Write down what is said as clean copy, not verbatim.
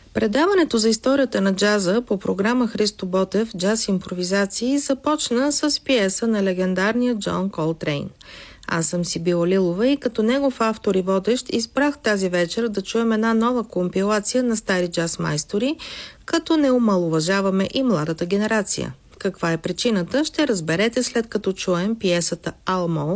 Предаването за историята на джаза по програма Христо Ботев «Джаз импровизации» започна с пиеса на легендарния Джон Колтрейн. Аз съм Сибила Лилова и като негов автор и водещ избрах тази вечер да чуем една нова компилация на стари джаз майстори, като не омаловажаваме и младата генерация. Каква е причината, ще разберете след като чуем пиесата «Алмо»